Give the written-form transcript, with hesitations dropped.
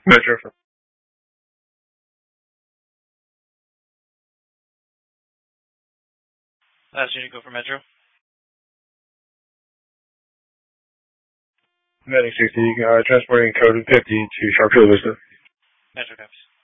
Metro. Last unit, go for Metro. Medic 60, transporting code 50 to Sharpshield Vista. Metro copies.